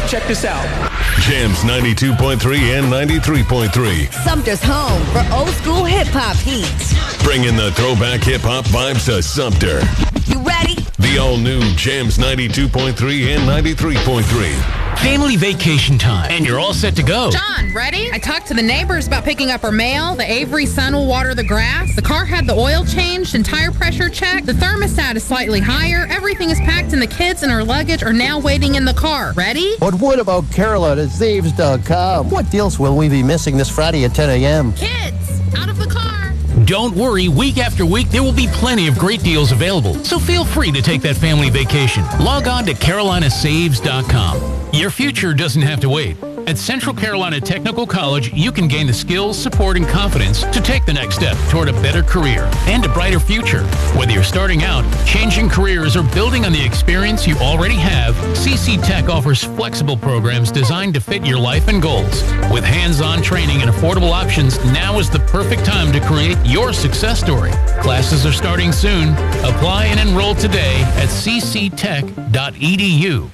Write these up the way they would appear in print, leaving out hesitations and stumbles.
Check this out. Jams 92.3 and 93.3. Sumter's home for old school hip-hop heat. Bringing the throwback hip-hop vibes to Sumter. You ready? The all-new Jams 92.3 and 93.3. Family vacation time, and you're all set to go. John, ready? I talked to the neighbors about picking up our mail. The Avery son will water the grass. The car had the oil changed and tire pressure checked. The thermostat is slightly higher. Everything is packed, and the kids and our luggage are now waiting in the car. Ready? But what about Carolina-Saves.com? What deals will we be missing this Friday at 10 a.m.? Kids, out of the car. Don't worry, week after week, there will be plenty of great deals available. So feel free to take that family vacation. Log on to Carolina-Saves.com. Your future doesn't have to wait. At Central Carolina Technical College, you can gain the skills, support, and confidence to take the next step toward a better career and a brighter future. Whether you're starting out, changing careers, or building on the experience you already have, CC Tech offers flexible programs designed to fit your life and goals. With hands-on training and affordable options, now is the perfect time to create your success story. Classes are starting soon. Apply and enroll today at cctech.edu.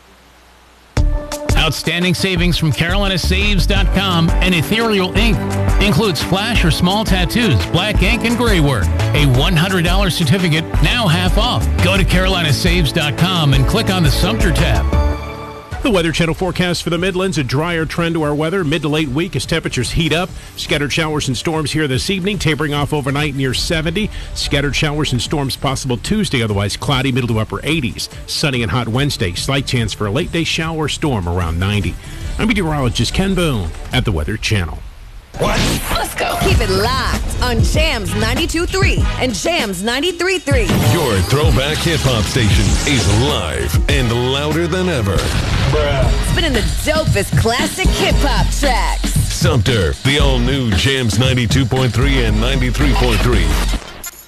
Outstanding savings from CarolinaSaves.com and Ethereal Ink. Includes flash or small tattoos, black ink, and gray work. A $100 certificate, now half off. Go to CarolinaSaves.com and click on the Sumter tab. The Weather Channel forecast for the Midlands, a drier trend to our weather mid to late week as temperatures heat up. Scattered showers and storms here this evening, tapering off overnight near 70. Scattered showers and storms possible Tuesday, otherwise cloudy, middle to upper 80s. Sunny and hot Wednesday, slight chance for a late day shower or storm around 90. I'm meteorologist Ken Boone at the Weather Channel. What? Let's go. Keep it locked on Jams 92.3 and Jams 93.3. Your throwback hip-hop station is live and louder than ever. Spinning the dopest classic hip-hop tracks. Sumter, the all-new Jams 92.3 and 93.3.